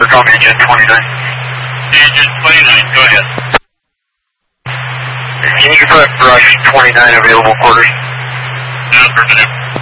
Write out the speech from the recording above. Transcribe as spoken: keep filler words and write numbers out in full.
call me Engine twenty-nine. Engine twenty-nine, go ahead. Can you put Rush twenty-nine available quarters? Affirmative.